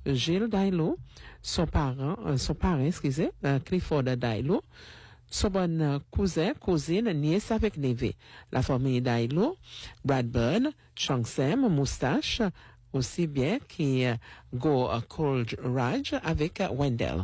Gilles Dailo, son parent, excusez, Clifford Dailo, son bon cousin, cousine, nièce avec neveu. La famille Dailo, Bradburn, Changsem, Moustache, aussi bien qui go Cold Raj avec Wendell.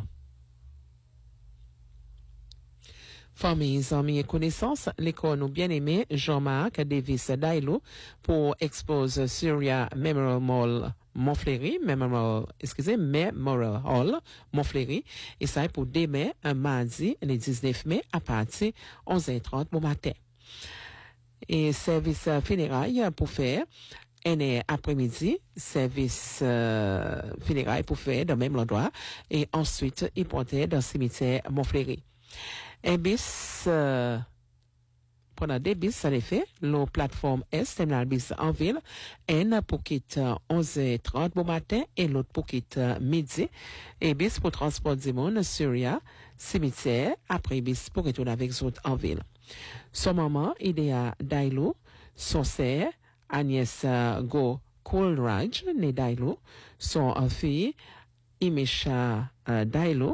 Famille, amis et connaissances, l'école nous bien-aimé Jean-Marc Davis Dailo pour expose Syria Memorial Mall Montfleury, Memorial Hall Montfleury, et ça est pour demain, un mardi, le 19 mai, à partir 11h30 au matin. Et service funérailles pour faire, un après-midi, service funérailles pour faire dans le même endroit, et ensuite, il portait dans le cimetière Montfleury. Un bis, pendant des bis, ça les fait, la plateforme S, terminal bis en ville, un pour quitter 11h30 au matin et l'autre pour quitter midi. Et bis pour transport du monde, Syria, cimetière, après bis pour retourner avec les autres en ville. Son maman, Idea Dailo, son sœur, Agnès Go Coolraj, né Dailo, son fille, Imesha Dailo,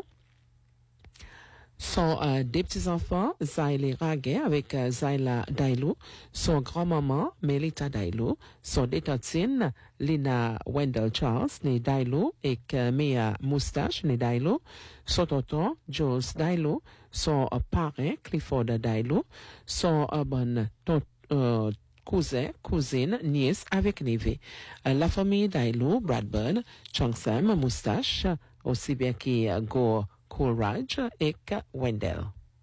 son des petits-enfants, Zayle Raguet avec Zayla Dailo, son grand-maman, Melita Dailo, son des tantines, Lina Wendell Charles, né Dailo, et Mia Moustache, né Dailo, son tonton, Jules Dailo, son parrain, Clifford Dailo, son bon cousin, cousine, nièce avec neveu. La famille Dailo, Bradburn, Changsam, Moustache, aussi bien que Go Coolraj et Wendell.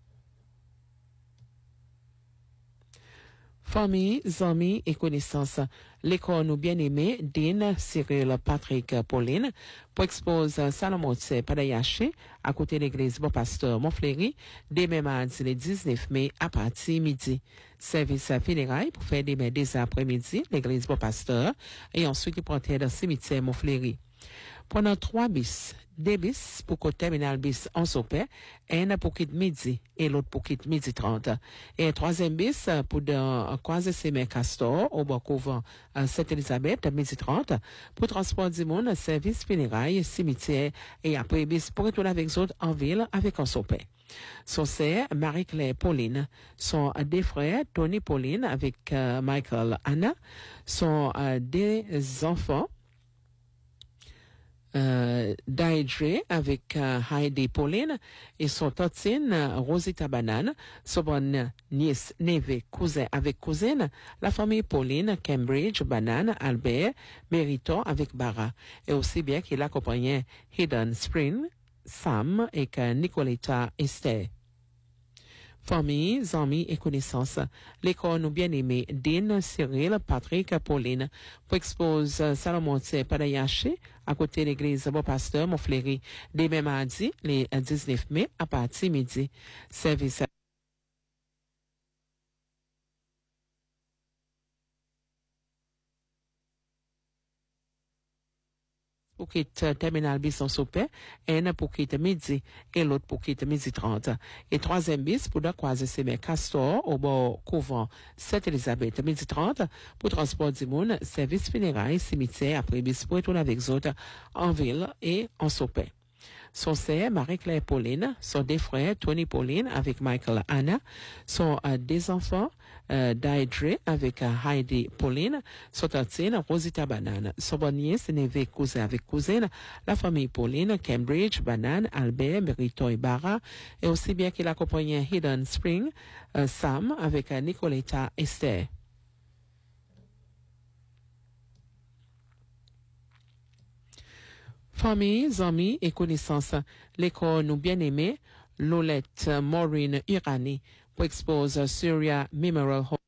Famille, amis et connaissances, l'école nous bien-aimé, Dean, Cyril, Patrick, Pauline, pour expose Salomon Padayaché, à côté de l'église Bon Pasteur Montfleury, demain mardi le 19 mai à partir midi. Service funérailles pour faire demain dès après-midi, l'église Bon Pasteur, et ensuite il portait dans le cimetière Montfleury. Pendant 3 bis, 2 bis pour qu'au terminal bis en sopé, un pour quitte midi et l'autre pour quitte midi 30. Et un 3e bis pour dans Croisé-Sémé Castor au bord couvent Sainte-Élisabeth midi 30 pour transport du monde, service funérailles, cimetière et après bis pour retourner avec les autres en ville avec un sopé. Son sœur, Marie-Claire Pauline, son deux frères, Tony Pauline avec Michael Anna, son des enfants, Daedre avec Heidi Pauline et son tantine Rosita Banane, son bonne nièce, neveu, cousin avec cousine, la famille Pauline, Cambridge, Banane, Albert, Mériton avec Barra, et aussi bien qu'il accompagnait Hidden Spring, Sam et Nicoletta Esther. Famille, amis et connaissances, l'école nous bien-aimé, Dean, Cyril, Patrick, Pauline, pour expose Salomon Padayaché, à côté de l'église Bon Pasteur Montfleury, demain mardi, le 19 mai, à partir midi. Service pour quitter terminal bis en soupé, un pour quitter midi et l'autre pour quitter midi 30. Et 3e bis pour croiser Sémé Castor au bord couvent Sainte-Élisabeth midi 30 pour transport du monde, service funérailles, cimetière après bis pour retourner avec les autres en ville et en soupé. Son sœur, Marie-Claire Pauline, son deux frères, Tony Pauline avec Michael Anna, son des enfants, Daedre avec Heidi Pauline, son tantine, Rosita Banane, son bon nièce, neveu, cousin avec cousine, la famille Pauline, Cambridge, Banane, Albert, Mérito et Barra, et aussi bien qu'il accompagnait Hidden Spring, Sam avec Nicoletta Esther. Famille, amis et connaissances, l'école nous bien-aimé, Lolette Maureen Irani, pour expose Syria Memorial Hall.